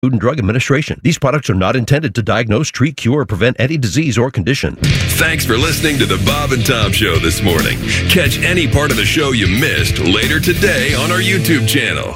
Food and Drug Administration. These products are not intended to diagnose, treat, cure, or prevent any disease or condition. Thanks for listening to the Bob and Tom Show this morning. Catch any part of the show you missed later today on our YouTube channel.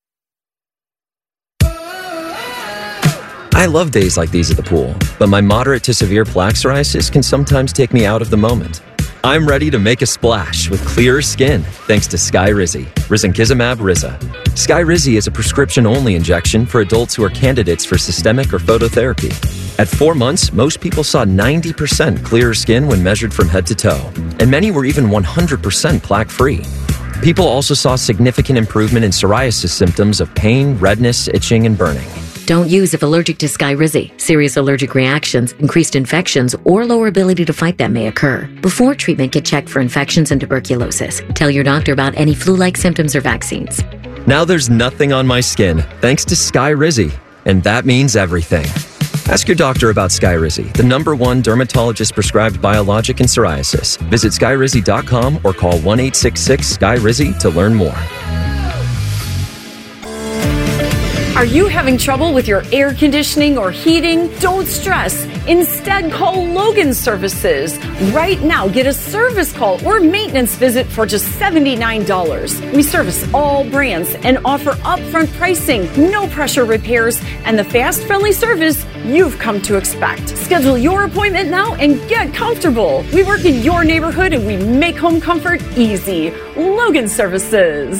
I love days like these at the pool, but my moderate to severe plaque psoriasis can sometimes take me out of the moment. I'm ready to make a splash with clearer skin thanks to Skyrizi, risankizumab Riza. Skyrizi is a prescription-only injection for adults who are candidates for systemic or phototherapy. At 4 months, most people saw 90% clearer skin when measured from head to toe, and many were even 100% plaque-free. People also saw significant improvement in psoriasis symptoms of pain, redness, itching, and burning. Don't use if allergic to Skyrizi. Serious allergic reactions, increased infections, or lower ability to fight them may occur. Before treatment, get checked for infections and tuberculosis. Tell your doctor about any flu-like symptoms or vaccines. Now there's nothing on my skin thanks to Skyrizi, and that means everything. Ask your doctor about Skyrizi, the #1 dermatologist-prescribed biologic in psoriasis. Visit Skyrizi.com or call 1-866-SKYRIZI to learn more. Are you having trouble with your air conditioning or heating? Don't stress. Instead, call Logan Services. Right now, get a service call or maintenance visit for just $79. We service all brands and offer upfront pricing, no pressure repairs, and the fast, friendly service you've come to expect. Schedule your appointment now and get comfortable. We work in your neighborhood and we make home comfort easy. Logan Services.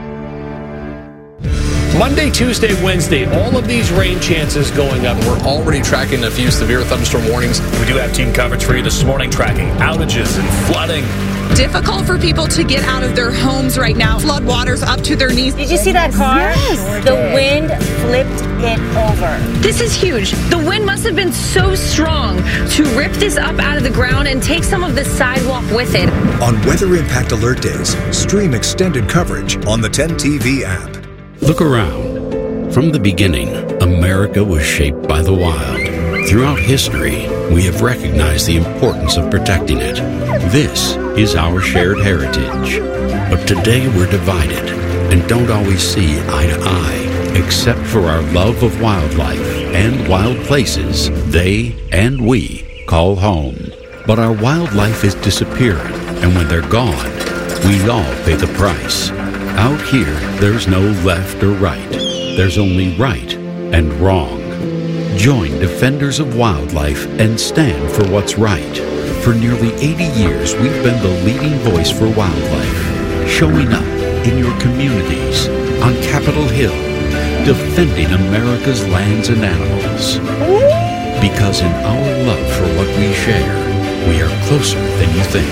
Monday, Tuesday, Wednesday, all of these rain chances going up. We're already tracking a few severe thunderstorm warnings. We do have team coverage for you this morning, tracking outages and flooding. Difficult for people to get out of their homes right now. Flood waters up to their knees. Did you see that car? Yes. The wind flipped it over. This is huge. The wind must have been so strong to rip this up out of the ground and take some of the sidewalk with it. On Weather Impact Alert Days, stream extended coverage on the 10 TV app. Look around. From the beginning, America was shaped by the wild. Throughout history, we have recognized the importance of protecting it. This is our shared heritage. But today we're divided and don't always see eye to eye, except for our love of wildlife and wild places they and we call home. But our wildlife is disappearing, and when they're gone, we all pay the price. Out here, there's no left or right. There's only right and wrong. Join Defenders of Wildlife and stand for what's right. For nearly 80 years, we've been the leading voice for wildlife, showing up in your communities, on Capitol Hill, defending America's lands and animals. Because in our love for what we share, we are closer than you think.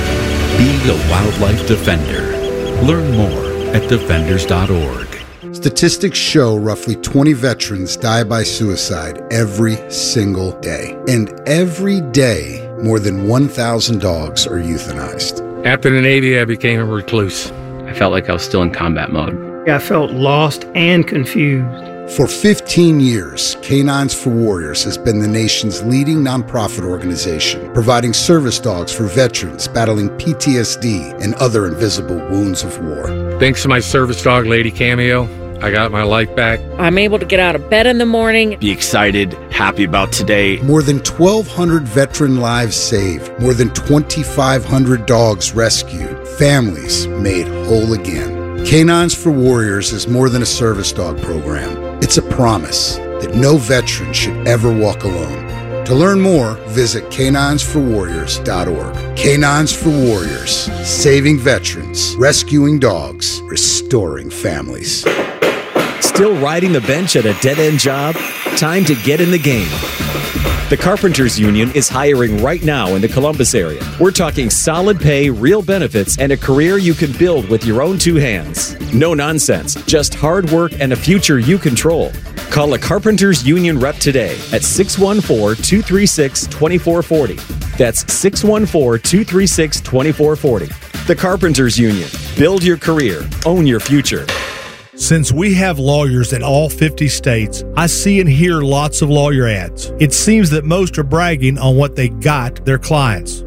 Be a wildlife defender. Learn more at defenders.org. Statistics show roughly 20 veterans die by suicide every single day. And every day, more than 1,000 dogs are euthanized. After the Navy, I became a recluse. I felt like I was still in combat mode. I felt lost and confused. For 15 years, Canines for Warriors has been the nation's leading nonprofit organization, providing service dogs for veterans battling PTSD and other invisible wounds of war. Thanks to my service dog, Lady Cameo, I got my life back. I'm able to get out of bed in the morning. Be excited, happy about today. More than 1,200 veteran lives saved. More than 2,500 dogs rescued. Families made whole again. Canines for Warriors is more than a service dog program. It's a promise that no veteran should ever walk alone. To learn more, visit caninesforwarriors.org. Canines for Warriors, saving veterans, rescuing dogs, restoring families. Still riding the bench at a dead-end job? Time to get in the game. The Carpenters Union is hiring right now in the Columbus area. We're talking solid pay, real benefits, and a career you can build with your own two hands. No nonsense, just hard work and a future you control. Call a Carpenters Union rep today at 614-236-2440. That's 614-236-2440. The Carpenters Union. Build your career. Own your future. Since we have lawyers in all 50 states, I see and hear lots of lawyer ads. It seems that most are bragging on what they got their clients.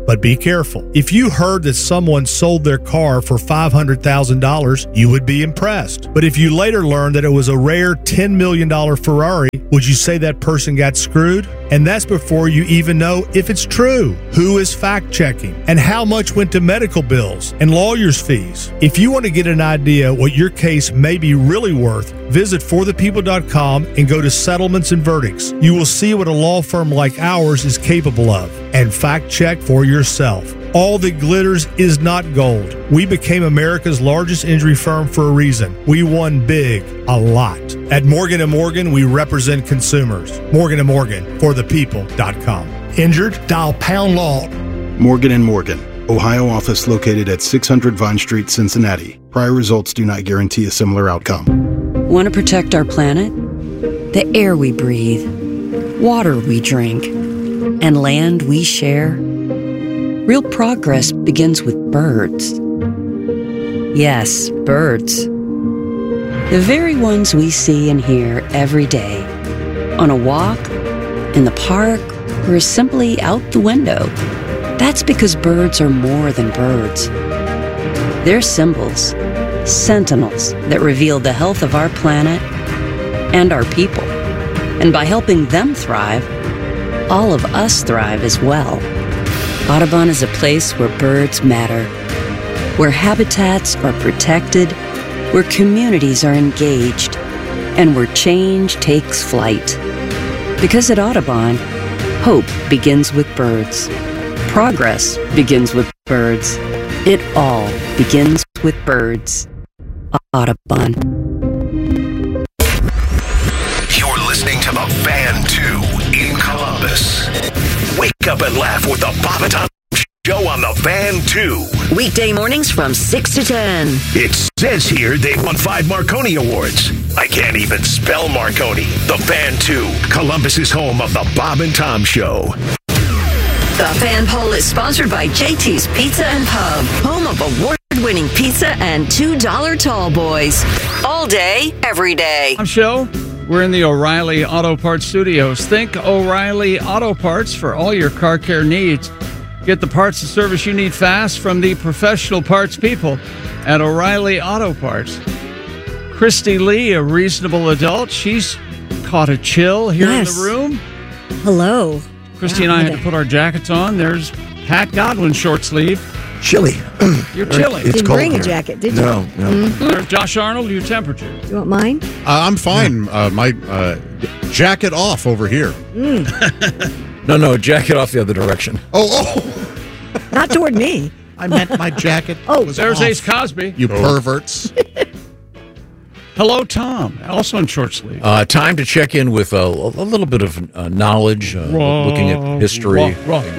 But be careful. If you heard that someone sold their car for $500,000, you would be impressed. But if you later learned that it was a rare $10 million Ferrari, would you say that person got screwed? And that's before you even know if it's true. Who is fact-checking? And how much went to medical bills and lawyers' fees? If you want to get an idea what your case may be really worth, visit forthepeople.com and go to Settlements and Verdicts. You will see what a law firm like ours is capable of. And fact-check for yourself. All that glitters is not gold. We became America's largest injury firm for a reason. We won big, a lot. At Morgan & Morgan, we represent consumers. Morgan & Morgan, forthepeople.com. Injured? Dial pound law. Morgan & Morgan, Ohio office located at 600 Vine Street, Cincinnati. Prior results do not guarantee a similar outcome. Want to protect our planet? The air we breathe, water we drink, and land we share? Real progress begins with birds. Yes, birds. The very ones we see and hear every day. On a walk, in the park, or simply out the window. That's because birds are more than birds. They're symbols, sentinels that reveal the health of our planet and our people. And by helping them thrive, all of us thrive as well. Audubon is a place where birds matter, where habitats are protected, where communities are engaged, and where change takes flight. Because at Audubon, hope begins with birds. Progress begins with birds. It all begins with birds. Audubon. You're listening to the Fan 2 in Columbus. Wake up and laugh with the Bob and Tom Show on the Fan 2. Weekday mornings from 6 to 10. It says here they won 5 Marconi Awards. I can't even spell Marconi. The Fan 2, Columbus's home of the Bob and Tom Show. The Fan Poll is sponsored by JT's Pizza and Pub, home of award-winning pizza and $2 tall boys. All day, every day. Show. We're in the O'Reilly Auto Parts Studios. Think O'Reilly Auto Parts for all your car care needs. Get the parts and service you need fast from the professional parts people at O'Reilly Auto Parts. Christy Lee, a reasonable adult, she's caught a chill here in the room. Hello. Christy and I had to put our jackets on. There's Pat Godwin short sleeve. Chilly. You're chilly. Didn't bring a jacket, did you? No. There's Josh Arnold, your temperature. You want mine? I'm fine. My jacket off over here. No, jacket off the other direction. Oh. Not toward me. I meant my jacket. There's off. Ace Cosby. You perverts. Hello, Tom. Also in short sleeve. Time to check in with a little bit of knowledge, looking at history.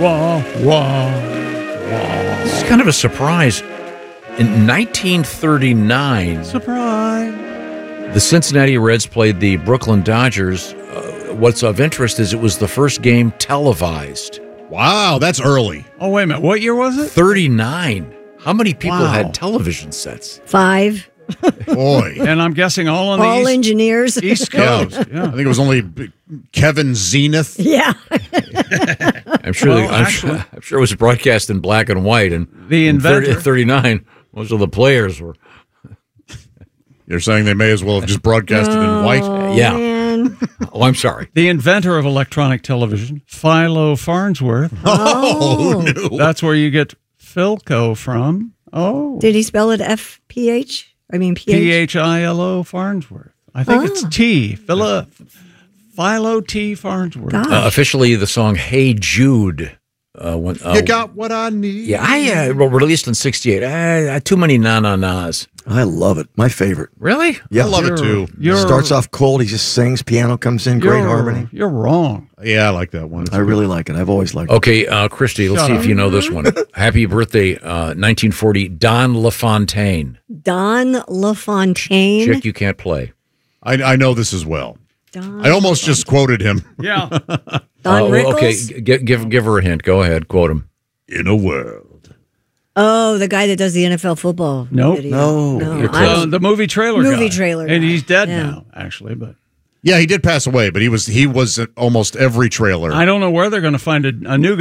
It's kind of a surprise. In 1939, surprise, the Cincinnati Reds played the Brooklyn Dodgers. What's of interest is it was the first game televised. Wow, that's early. Oh, wait a minute. What year was it? 39. How many people had television sets? 5. Boy. And I'm guessing all on all the engineers. East Coast. Yeah. I think it was only Kevin Zenith. Yeah. I'm sure it was broadcast in black and white. And the inventor. 39, most of the players were. You're saying they may as well have just broadcasted in white? Yeah. Man. Oh, I'm sorry. The inventor of electronic television, Philo Farnsworth. Oh, no. That's where you get Philco from. Oh. Did he spell it F-P-H? I mean, P-H-I-L-O Farnsworth. I think it's T. Philo T. Farnsworth. Officially, the song "Hey Jude." You got what I need. Yeah, I released in '68. Too many na-na-nas. I love it. My favorite. Really? Yeah, I love it too. Starts off cold. He just sings. Piano comes in. Great harmony. You're wrong. Yeah, I like that one. I really like it. I've always liked it. Okay, Christy, let's see if you know this one. Happy birthday, 1940, Don LaFontaine. Don LaFontaine. Chick you can't play. I know this as well. Don I almost just quoted him. Yeah. Don Rickles? Okay, give her a hint. Go ahead, quote him. In a world. Oh, the guy that does the NFL football. Nope. video. No. The movie trailer Movie guy. trailer And guy. he's dead Yeah. now, actually. But Yeah, he did pass away, but he was at almost every trailer. I don't know where they're going to find a new guy.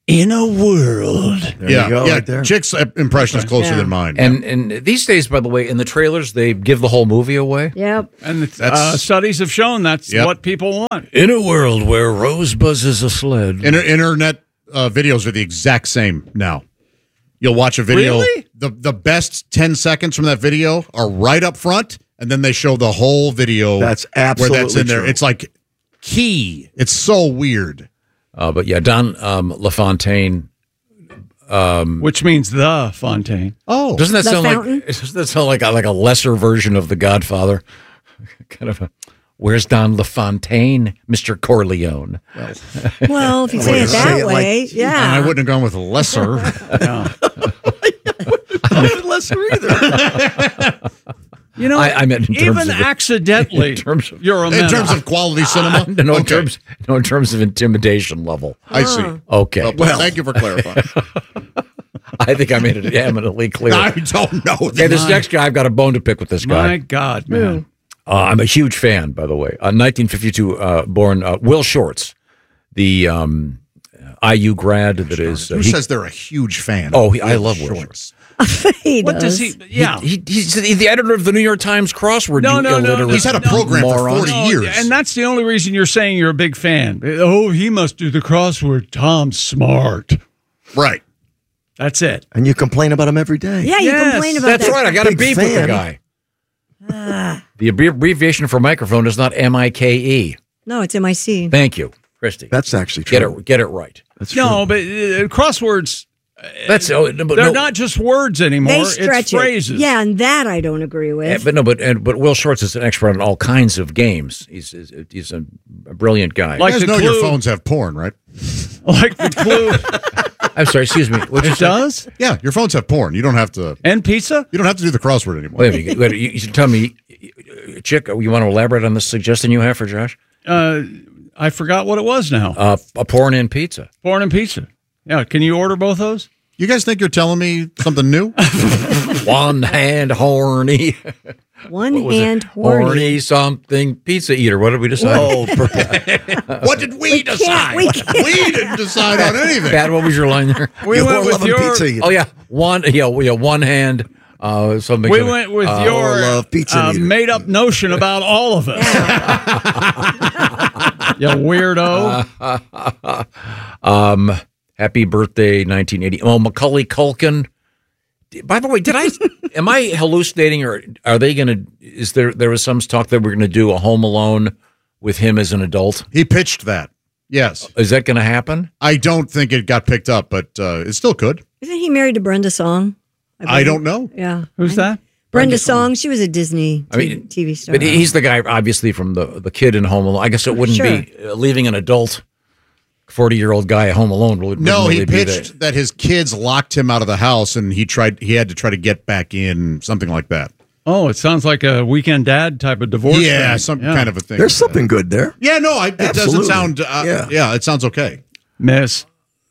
In a world. There you go, right there. Chick's impression is closer than mine. And these days, by the way, in the trailers, they give the whole movie away. Yep. And studies have shown that's what people want. In a world where Rosebuzz is a sled. Internet videos are the exact same now. You'll watch a video. Really? The best 10 seconds from that video are right up front, and then they show the whole video. That's absolutely where that's in there. true. It's like key. It's so weird. But yeah, Don LaFontaine. Which means the Fontaine. Oh. Doesn't that The sound fountain? doesn't that sound like a lesser version of The Godfather? Kind of a, where's Don LaFontaine, Mr. Corleone? Well, if you say it that way, And yeah. I wouldn't have gone with lesser. lesser either. You know, I meant in terms even of accidentally, in terms of, you're a In menace. terms of quality cinema? no, Okay. in terms of intimidation level. I see. Okay. Well, thank you for clarifying. I think I made it eminently clear. I don't know. Okay, this next guy, I've got a bone to pick with this guy. My God, man. I'm a huge fan, by the way. 1952 born Will Shorts, the IU grad that is. Who says they're a huge fan? Oh, I love Will Shorts. He What does he? Yeah. He's the editor of the New York Times crossword. No, you no, no, illiterate He's had a program for moron. 40 years. And that's the only reason you're saying you're a big fan. Oh, he must do the crossword. Tom's smart. Right. That's it. And you complain about him every day. Yeah, you Yes, complain about That's that. right. I got a Big beef with the fan. guy. The abbreviation for microphone is not MIKE. No, it's MIC. Thank you, Christy. That's actually true. Get it right. That's No, but crosswords, That's they're not just words anymore. They stretch It's phrases. it. Yeah, and that I don't agree with. But Will Shorts is an expert on all kinds of games. He's a brilliant guy. You guys know your phones have porn, right? Like the clue. I'm sorry, excuse me. What It does? Yeah, your phones have porn. You don't have to. And pizza? You don't have to do the crossword anymore. Wait a minute. You tell me, Chick, you want to elaborate on this suggestion you have for Josh? I forgot what it was now. A porn and pizza. Porn and pizza. Yeah, can you order both those? You guys think you're telling me something new? One hand horny. One What was hand it? horny. something pizza eater. What did we decide? Oh, What did we decide? we can't. We didn't decide on anything. Pat, what was your line there? We went with your. pizza eater. Oh yeah, one hand. Something. We went with your love pizza eater. made-up notion about all of it. You weirdo. Happy birthday, 1980. Oh, Macaulay Culkin. By the way, am I hallucinating, or are they going to? There was some talk that we're going to do a Home Alone with him as an adult. He pitched that. Yes. Is that going to happen? I don't think it got picked up, but it still could. Isn't he married to Brenda Song? I don't know. Yeah. Who's that? Brenda Song. She was a Disney TV star. But he's the guy, obviously, from the kid in Home Alone. I guess it wouldn't be leaving an adult 40-year-old guy at Home Alone. No, he pitched that his kids locked him out of the house, and he had to try to get back in, something like that. Oh, it sounds like a Weekend Dad type of divorce. Yeah, thing. some kind of a thing. There's something good there. Yeah, no, it doesn't Absolutely. sound. Yeah, it sounds okay. Miss.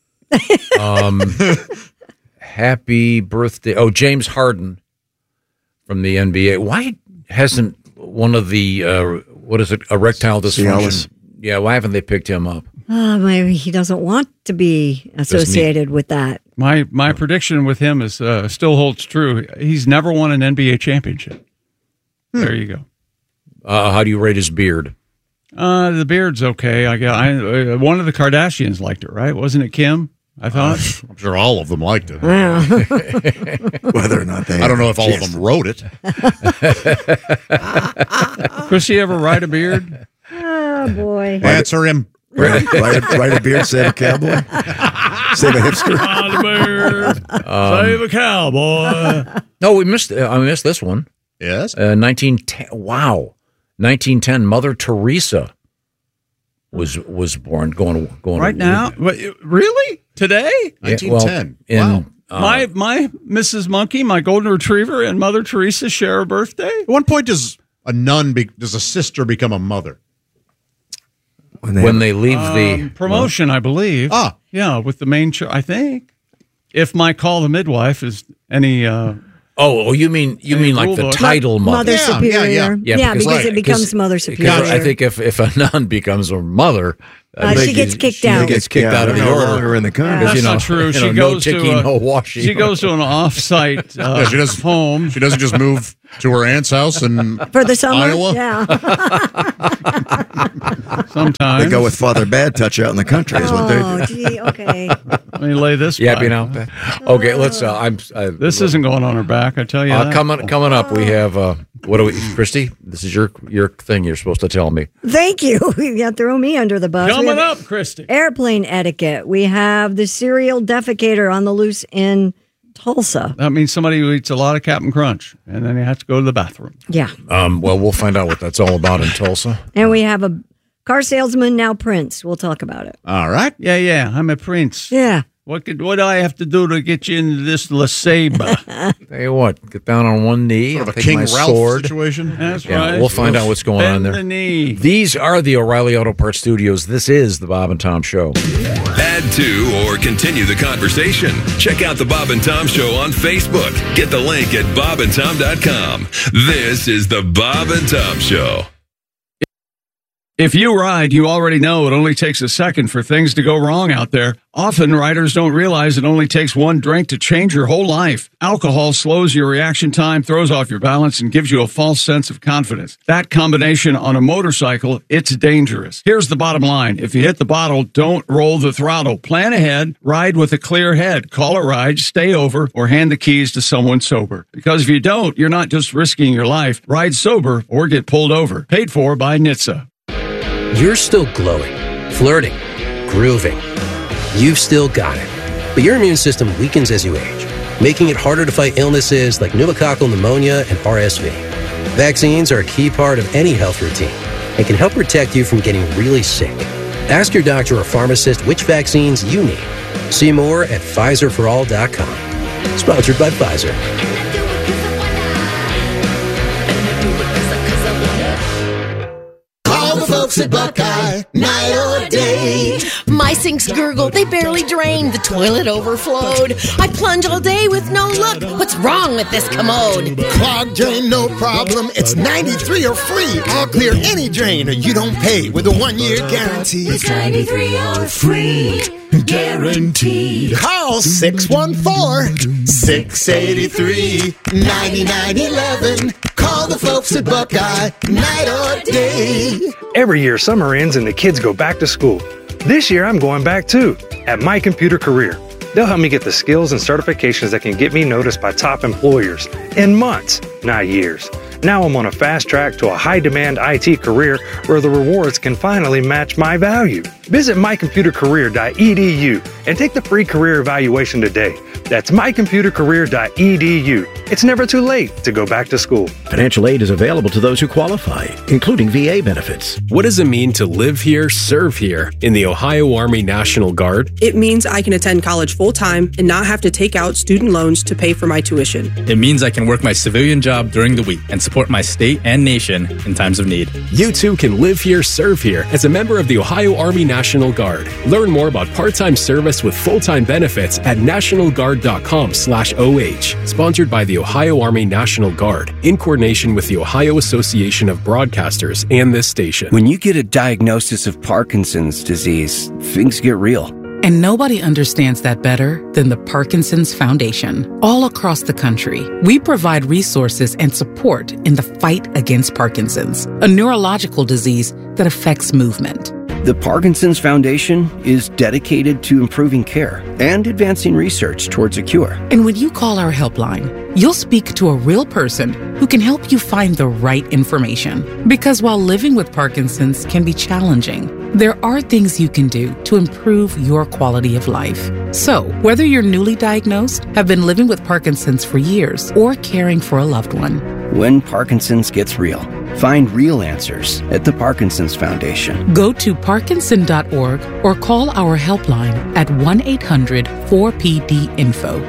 Happy birthday. Oh, James Harden from the NBA. Why hasn't one of the, erectile dysfunction? Yeah, why haven't they picked him up? Maybe he doesn't want to be associated with that. My prediction with him is still holds true. He's never won an NBA championship. There you go. How do you rate his beard? The beard's okay. One of the Kardashians liked it, right? Wasn't it Kim? I thought. I'm sure all of them liked it. Whether or not they. I don't know if all of them wrote it. Chrissy ever ride a beard? Oh, boy. Answer him. Ride a beard, save a cowboy. Save a hipster. Ride a beard, save a cowboy. No, I missed this one. Yes. 1910. Wow. 1910. Mother Teresa was born. Going right now. Really? Today? 1910. Wow. My Mrs. Monkey, my golden retriever, and Mother Teresa share a birthday. At one point, does a sister become a mother? When they leave the promotion, I believe. Yeah, with the main I think. If my call the midwife is any Oh, you mean like the title mother? Mother Superior. Yeah, because it becomes Mother Superior. I think if a nun becomes a mother, she gets kicked out. She gets kicked out of the order. Longer in the country. That's not true. She goes to she goes to an off-site she does home. She doesn't just move to her aunt's house in for the summer. Iowa. Yeah. Sometimes they go with Father Bad Touch out in the country. Is what they do. Oh, gee, okay. Let me lay this. Yeah, you know. Okay, let's. This isn't going on her back. I tell you. That. Coming up, we have. What do we, Christy? This is your thing. You're supposed to tell me. Thank you. You throw me under the bus. Coming up, Christy. Airplane etiquette. We have the serial defecator on the loose in Tulsa. That means somebody who eats a lot of Captain Crunch, and then you have to go to the bathroom. Yeah. Well, we'll find out what that's all about in Tulsa. And we have a car salesman, now Prince. We'll talk about it. All right. Yeah. I'm a prince. Yeah. What do I have to do to get you into this LeSabre? Tell you what, get down on one knee. Sort of a take King my Ralph sword. situation. That's right. We'll find out what's going on there. The knee. These are the O'Reilly Auto Parts Studios. This is the Bob and Tom Show. Add to or continue the conversation. Check out the Bob and Tom Show on Facebook. Get the link at bobandtom.com. This is the Bob and Tom Show. If you ride, you already know it only takes a second for things to go wrong out there. Often, riders don't realize it only takes one drink to change your whole life. Alcohol slows your reaction time, throws off your balance, and gives you a false sense of confidence. That combination on a motorcycle, it's dangerous. Here's the bottom line. If you hit the bottle, don't roll the throttle. Plan ahead, ride with a clear head. Call a ride, stay over, or hand the keys to someone sober. Because if you don't, you're not just risking your life. Ride sober or get pulled over. Paid for by NHTSA. You're still glowing, flirting, grooving. You've still got it. But your immune system weakens as you age, making it harder to fight illnesses like pneumococcal pneumonia and RSV. Vaccines are a key part of any health routine and can help protect you from getting really sick. Ask your doctor or pharmacist which vaccines you need. See more at PfizerForAll.com. Sponsored by Pfizer. Folks at Buckeye, night or day. My sinks gurgle, they barely drain. The toilet overflowed. I plunge all day with no luck. What's wrong with this commode? Clogged drain, no problem. It's 93 or free. I'll clear any drain or you don't pay with a 1-year guarantee. It's 93 or free. Guaranteed. Call 614-683-9911. Call the folks at Buckeye, night or day. Every year, summer ends and the kids go back to school. This year, I'm going back too, at My Computer Career. They'll help me get the skills and certifications that can get me noticed by top employers in months, not years. Now I'm on a fast track to a high-demand IT career where the rewards can finally match my value. Visit mycomputercareer.edu and take the free career evaluation today. That's mycomputercareer.edu. It's never too late to go back to school. Financial aid is available to those who qualify, including VA benefits. What does it mean to live here, serve here in the Ohio Army National Guard? It means I can attend college full-time and not have to take out student loans to pay for my tuition. It means I can work my civilian job during the week and support my state and nation in times of need. You too can live here, serve here as a member of the Ohio Army National Guard. Learn more about part-time service with full-time benefits at nationalguard.com/OH. Sponsored by the Ohio Army National Guard in coordination with the Ohio Association of Broadcasters and this station. When you get a diagnosis of Parkinson's disease, things get real. And nobody understands that better than the Parkinson's Foundation. All across the country, we provide resources and support in the fight against Parkinson's, a neurological disease that affects movement. The Parkinson's Foundation is dedicated to improving care and advancing research towards a cure. And when you call our helpline, you'll speak to a real person who can help you find the right information. Because while living with Parkinson's can be challenging, there are things you can do to improve your quality of life. So, whether you're newly diagnosed, have been living with Parkinson's for years, or caring for a loved one, when Parkinson's gets real, find real answers at the Parkinson's Foundation. Go to parkinson.org or call our helpline at 1-800-4PD-INFO,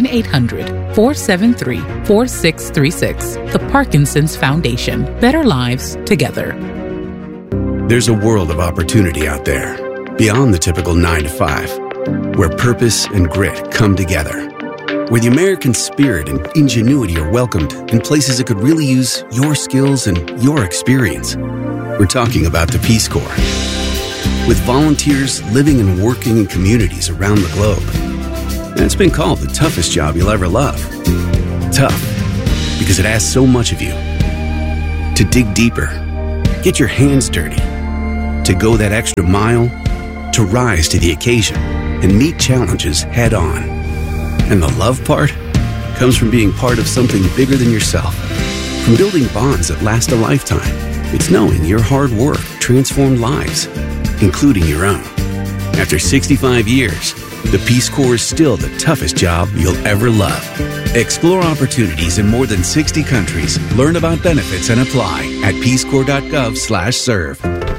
1-800-473-4636. The Parkinson's Foundation. Better lives together. There's a world of opportunity out there, beyond the typical 9 to 5, where purpose and grit come together. where the American spirit and ingenuity are welcomed in places that could really use your skills and your experience. We're talking about the Peace Corps. With volunteers living and working in communities around the globe. And it's been called the toughest job you'll ever love. Tough, because it asks so much of you. To dig deeper, get your hands dirty, to go that extra mile, to rise to the occasion and meet challenges head on. And the love part comes from being part of something bigger than yourself. From building bonds that last a lifetime. It's knowing your hard work transformed lives, including your own. After 65 years, the Peace Corps is still the toughest job you'll ever love. Explore opportunities in more than 60 countries. Learn about benefits and apply at peacecorps.gov/serve.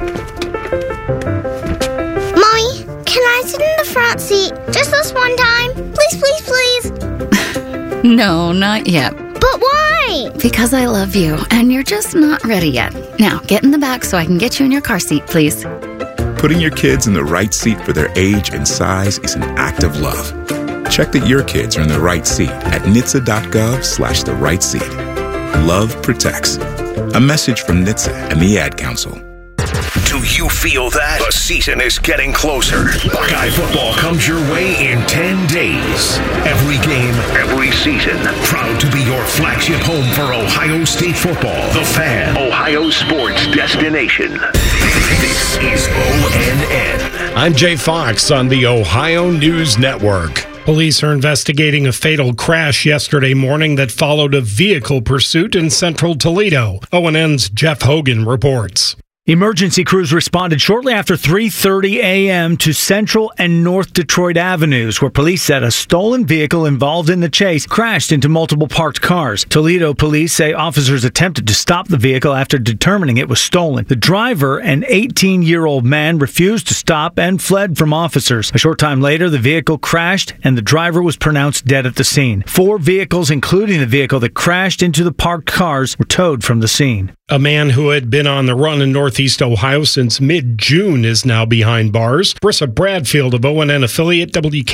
Mommy, can I sit in the front seat just this one time? Please, please, please. No, not yet. But why? Because I love you, and you're just not ready yet. Now, get in the back so I can get you in your car seat, please. Putting your kids in the right seat for their age and size is an act of love. Check that your kids are in the right seat at NHTSA.gov/the right seat. Love protects. A message from NHTSA and the Ad Council. Do you feel that? The season is getting closer. Buckeye football comes your way in 10 days. Every game, every season. Proud to be your flagship home for Ohio State football. The Fan, Ohio sports destination. This is ONN. I'm Jay Fox on the Ohio News Network. Police are investigating a fatal crash yesterday morning that followed a vehicle pursuit in central Toledo. ONN's Jeff Hogan reports. Emergency crews responded shortly after 3:30 a.m. to Central and North Detroit Avenues, where police said a stolen vehicle involved in the chase crashed into multiple parked cars. Toledo police say officers attempted to stop the vehicle after determining it was stolen. The driver, an 18-year-old man, refused to stop and fled from officers. A short time later, the vehicle crashed and the driver was pronounced dead at the scene. 4 vehicles, including the vehicle that crashed into the parked cars, were towed from the scene. A man who had been on the run in Northeast Ohio since mid-June is now behind bars. Brissa Bradfield of ONN affiliate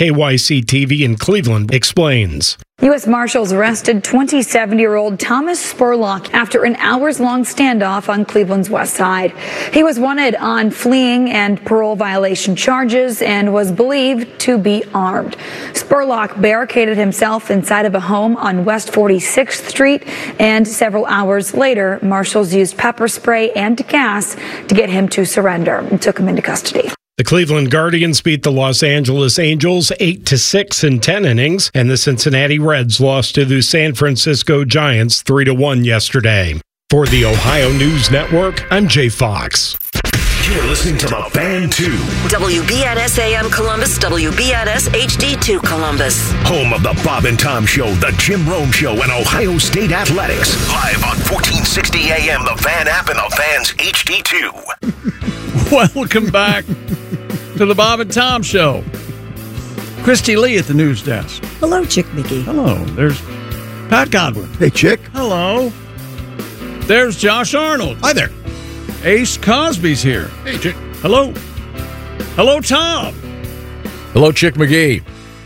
WKYC-TV in Cleveland explains. U.S. Marshals arrested 27-year-old Thomas Spurlock after an hours-long standoff on Cleveland's west side. He was wanted on fleeing and parole violation charges and was believed to be armed. Spurlock barricaded himself inside of a home on West 46th Street, and several hours later, marshals used pepper spray and gas to get him to surrender and took him into custody. The Cleveland Guardians beat the Los Angeles Angels 8-6 in 10 innings, and the Cincinnati Reds lost to the San Francisco Giants 3-1 yesterday. For the Ohio News Network, I'm Jay Fox. You're listening to The Fan 2. WBNS AM Columbus, WBNS HD2 Columbus. Home of the Bob and Tom Show, the Jim Rome Show, and Ohio State Athletics. Live on 1460 AM, the Fan app, and the Fan's HD2. Welcome back to the Bob and Tom Show. Christy Lee at the news desk. Hello, Chick McGee. Hello. There's Pat Godwin. Hey, Chick. Hello. There's Josh Arnold. Hi there. Ace Cosby's here. Hey, Chick. Hello. Hello, Tom. Hello, Chick McGee.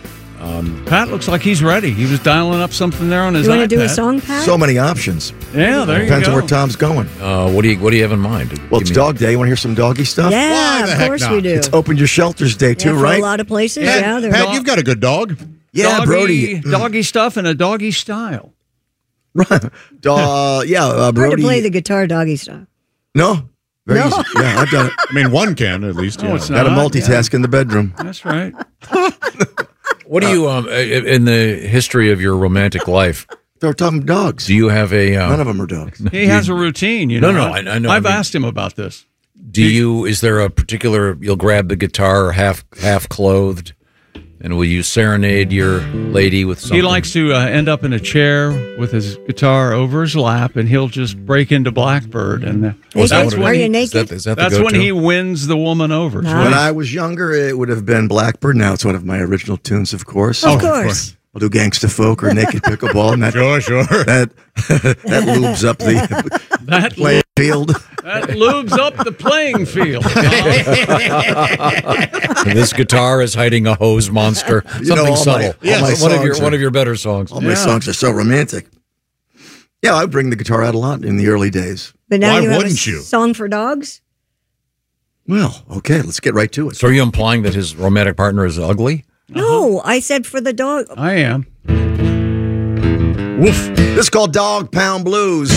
Pat looks like he's ready. He was dialing up something there on his iPad. You want to do a song, Pat? So many options. Yeah, there you go. Depends on where Tom's going. What do you have in mind? Well, it's Dog Day. You want to hear some doggy stuff? Yeah, of course we do. It's Open Your Shelters Day, too, for right? a lot of places, Pat, yeah. Pat, you've got a good dog. Yeah, Brody. Doggy stuff in a doggy style. Brody. Hard to play the guitar doggy style. No. Very easy. Yeah, I've done it. I mean, one can at least. No, it's Got to not. multitask in the bedroom. That's right. What do you, in the history of your romantic life, They're talking dogs. do you have a... None of them are dogs. He has a routine, you know. No, I know. I've asked him about this. Is there a particular, you'll grab the guitar half clothed, and will you serenade your lady with something? He likes to end up in a chair with his guitar over his lap, and he'll just break into Blackbird. And Are you naked? Is that the that's when go-to? he wins the woman over. Nice. When I was younger, it would have been Blackbird. Now it's one of my original tunes, of course. Of course. I'll do Gangsta Folk or Naked Pickleball. And that, sure. That lubes up the playing field. That lubes up the playing field. And this guitar is hiding a hose monster. Something subtle. One of your better songs. All my songs are so romantic. Yeah, I bring the guitar out a lot in the early days. But now you have a song for dogs? Well, okay, let's get right to it. So are you implying that his romantic partner is ugly? No, I said for the dog. I am. Woof. This is called Dog Pound Blues.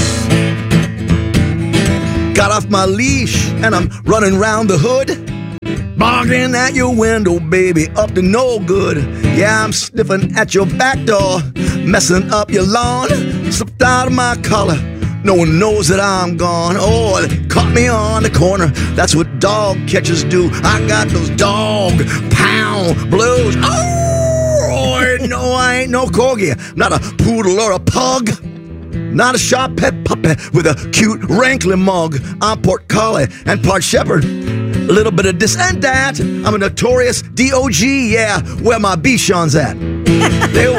Got off my leash and I'm running round the hood. Barking at your window, baby, up to no good. Yeah, I'm sniffing at your back door, messing up your lawn. Slipped out of my collar. No one knows that I'm gone. Oh, they caught me on the corner. That's what dog catchers do. I got those dog pound blues. Oh, no, I ain't no corgi. Not a poodle or a pug. Not a sharp pet puppy with a cute rankling mug. I'm Port Collie and part shepherd. A little bit of this and that. I'm a notorious DOG, yeah, where my Bichon's at. They